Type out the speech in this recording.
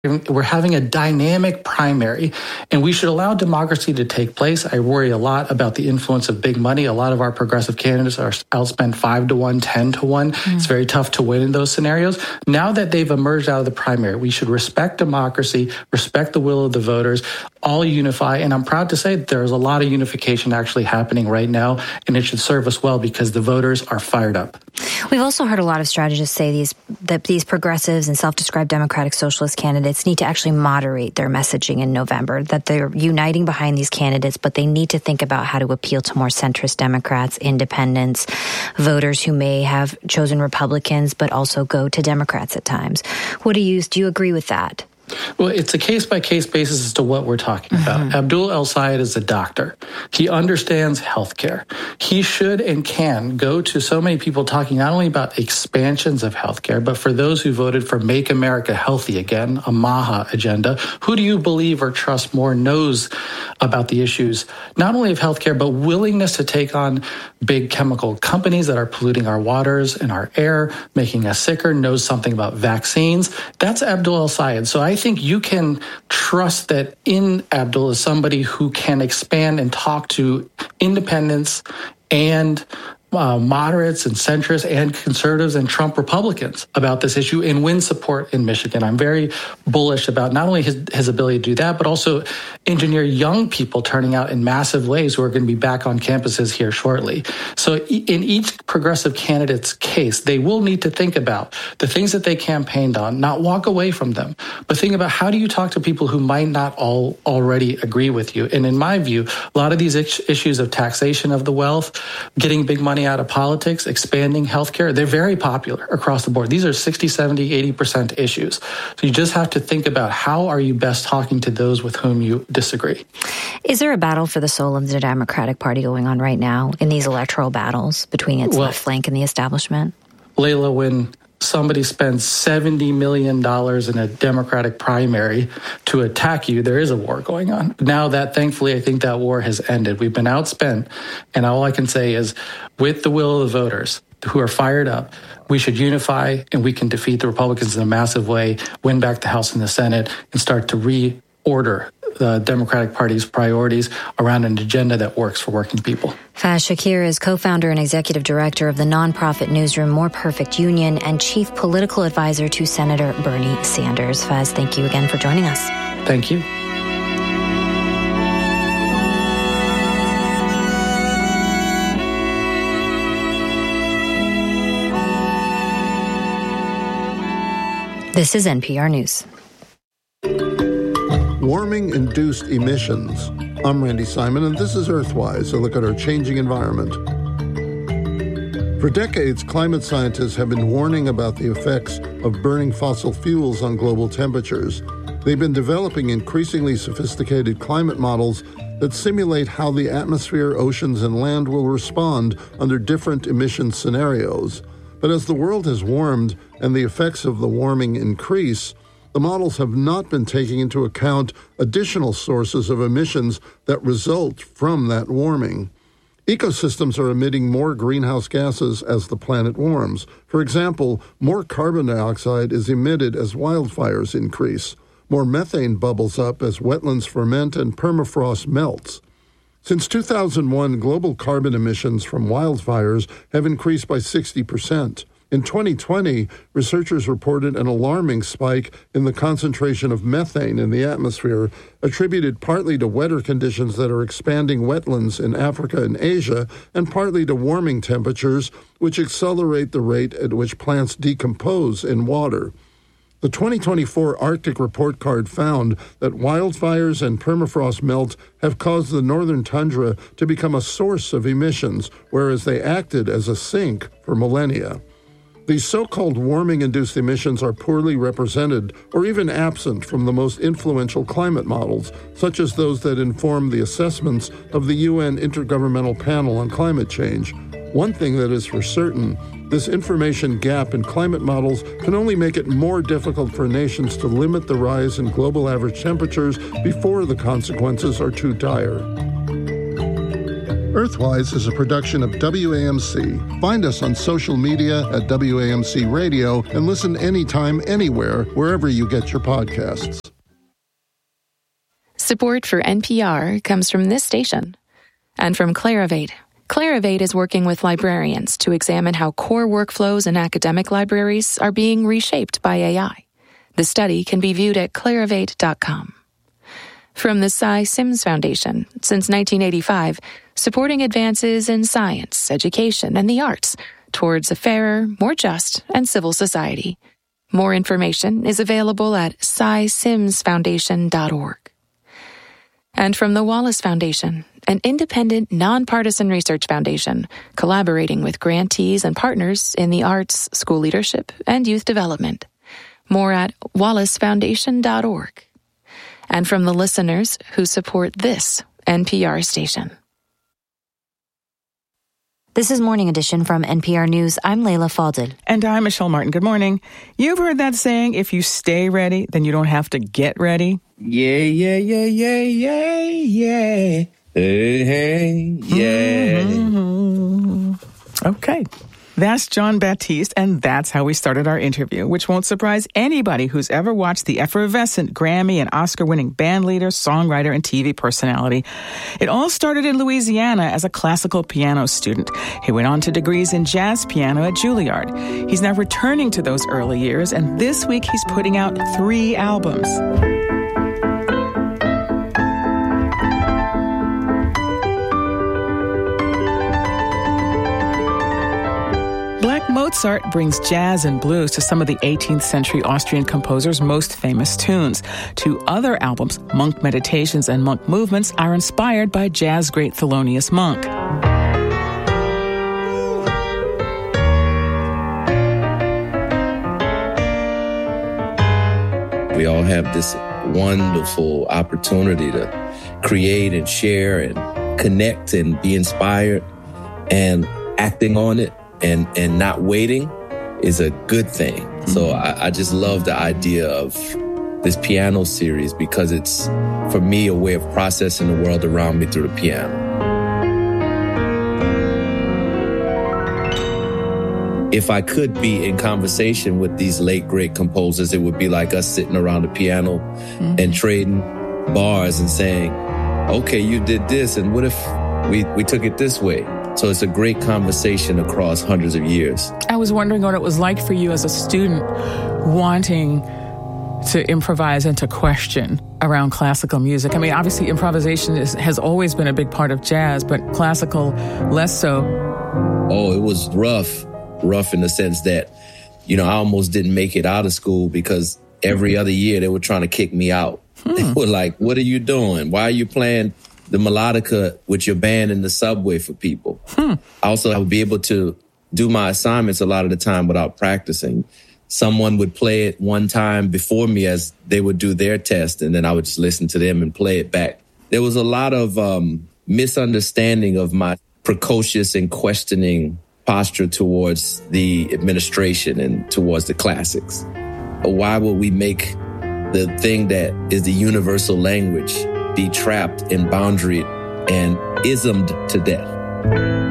We're having a dynamic primary, and we should allow democracy to take place. I worry a lot about the influence of big money. A lot of our progressive candidates are outspent 5-1, 10-1. It's very tough to win in those scenarios. Now that they've emerged out of the primary, we should respect democracy, respect the will of the voters, all unify. And I'm proud to say that there's a lot of unification actually happening right now, and it should serve us well because the voters are fired up. We've also heard a lot of strategists say that these progressives and self-described democratic socialist candidates need to actually moderate their messaging in November, that they're uniting behind these candidates, but they need to think about how to appeal to more centrist Democrats, independents, voters who may have chosen Republicans, but also go to Democrats at times. Do you agree with that? Well, it's a case-by-case basis as to what we're talking about. Abdul El-Sayed is a doctor. He understands healthcare. He should and can go to so many people talking not only about expansions of healthcare, but for those who voted for Make America Healthy Again, a MAHA agenda. Who do you believe or trust more knows about the issues, not only of healthcare, but willingness to take on big chemical companies that are polluting our waters and our air, making us sicker, knows something about vaccines? That's Abdul El-Sayed. So I think you can trust that in Abdul is somebody who can expand and talk to independents and moderates and centrists and conservatives and Trump Republicans about this issue and win support in Michigan. I'm very bullish about not only his ability to do that, but also engineer young people turning out in massive ways who are going to be back on campuses here shortly. So in each progressive candidate's case, they will need to think about the things that they campaigned on, not walk away from them, but think about how do you talk to people who might not all already agree with you. And in my view, a lot of these issues of taxation of the wealth, getting big money out of politics, expanding healthcare, they're very popular across the board. These are 60, 70, 80% issues. So you just have to think about how are you best talking to those with whom you disagree. Is there a battle for the soul of the Democratic Party going on right now in these electoral battles between its left flank and the establishment? Layla, when somebody spends $70 million in a Democratic primary to attack you, there is a war going on. Now that, thankfully, I think that war has ended. We've been outspent. And all I can say is, with the will of the voters who are fired up, we should unify and we can defeat the Republicans in a massive way, win back the House and the Senate, and start to reorder the Democratic Party's priorities around an agenda that works for working people. Faz Shakir is co-founder and executive director of the nonprofit newsroom More Perfect Union and chief political advisor to Senator Bernie Sanders. Faz, thank you again for joining us. Thank you. This is NPR News. Warming-induced emissions. I'm Randy Simon, and this is Earthwise, a look at our changing environment. For decades, climate scientists have been warning about the effects of burning fossil fuels on global temperatures. They've been developing increasingly sophisticated climate models that simulate how the atmosphere, oceans, and land will respond under different emission scenarios. But as the world has warmed and the effects of the warming increase, the models have not been taking into account additional sources of emissions that result from that warming. Ecosystems are emitting more greenhouse gases as the planet warms. For example, more carbon dioxide is emitted as wildfires increase. More methane bubbles up as wetlands ferment and permafrost melts. Since 2001, global carbon emissions from wildfires have increased by 60%. In 2020, researchers reported an alarming spike in the concentration of methane in the atmosphere, attributed partly to wetter conditions that are expanding wetlands in Africa and Asia, and partly to warming temperatures, which accelerate the rate at which plants decompose in water. The 2024 Arctic Report Card found that wildfires and permafrost melt have caused the northern tundra to become a source of emissions, whereas they acted as a sink for millennia. These so-called warming-induced emissions are poorly represented or even absent from the most influential climate models, such as those that inform the assessments of the UN Intergovernmental Panel on Climate Change. One thing that is for certain, this information gap in climate models can only make it more difficult for nations to limit the rise in global average temperatures before the consequences are too dire. Earthwise is a production of WAMC. Find us on social media at WAMC Radio and listen anytime, anywhere, wherever you get your podcasts. Support for NPR comes from this station and from Clarivate. Clarivate is working with librarians to examine how core workflows in academic libraries are being reshaped by AI. The study can be viewed at clarivate.com. From the Cy Sims Foundation, since 1985, supporting advances in science, education, and the arts towards a fairer, more just, and civil society. More information is available at cysimsfoundation.org. And from the Wallace Foundation, an independent, nonpartisan research foundation collaborating with grantees and partners in the arts, school leadership, and youth development. More at wallacefoundation.org. And from the listeners who support this NPR station. This is Morning Edition from NPR News. I'm Layla Falded. And I'm Michelle Martin. Good morning. You've heard that saying, if you stay ready, then you don't have to get ready. Yeah. Hey, yeah. Mm-hmm. Okay. That's Jon Batiste, and that's how we started our interview, which won't surprise anybody who's ever watched the effervescent Grammy and Oscar-winning band leader, songwriter, and TV personality. It all started in Louisiana as a classical piano student. He went on to degrees in jazz piano at Juilliard. He's now returning to those early years, and this week he's putting out 3 albums. Black Mozart brings jazz and blues to some of the 18th century Austrian composer's most famous tunes. 2 other albums, Monk Meditations and Monk Movements, are inspired by jazz great Thelonious Monk. We all have this wonderful opportunity to create and share and connect and be inspired, and acting on it and not waiting is a good thing. So I just love the idea of this piano series because it's, for me, a way of processing the world around me through the piano. If I could be in conversation with these late, great composers, it would be like us sitting around the piano and trading bars and saying, okay, you did this, and what if we took it this way? So it's a great conversation across hundreds of years. I was wondering what it was like for you as a student wanting to improvise and to question around classical music. I mean, obviously improvisation has always been a big part of jazz, but classical less so. Oh, it was rough in the sense that, I almost didn't make it out of school because every other year they were trying to kick me out. They were like, what are you doing? Why are you playing the melodica with your band in the subway for people? Also, I would be able to do my assignments a lot of the time without practicing. Someone would play it one time before me as they would do their test, and then I would just listen to them and play it back. There was a lot of misunderstanding of my precocious and questioning posture towards the administration and towards the classics. Why would we make the thing that is the universal language be trapped and boundaried and ismed to death?